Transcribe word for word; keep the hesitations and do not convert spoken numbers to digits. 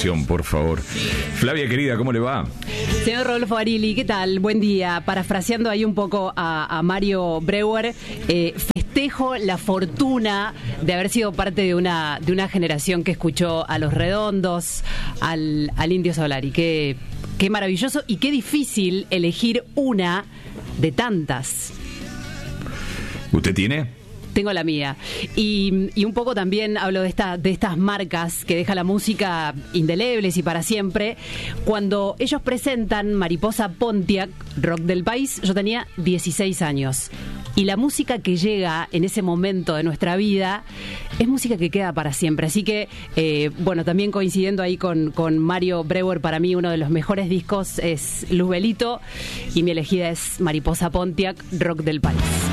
atención, por favor. Flavia, querida, ¿cómo le va? Señor Rodolfo Barili, ¿qué tal? Buen día. Parafraseando ahí un poco a, a Mario Breuer, eh, festejo la fortuna de haber sido parte de una de una generación que escuchó a Los Redondos, al, al Indio Solari. Qué, qué maravilloso y qué difícil elegir una de tantas. ¿Usted tiene? Tengo la mía. Y, y un poco también hablo de, esta, de estas marcas que deja la música indelebles y para siempre. Cuando ellos presentan Mariposa Pontiac, Rock del País, yo tenía dieciséis años. Y la música que llega en ese momento de nuestra vida es música que queda para siempre. Así que, eh, bueno, también coincidiendo ahí con, con Mario Breuer, para mí uno de los mejores discos es Luzbelito y mi elegida es Mariposa Pontiac, Rock del País.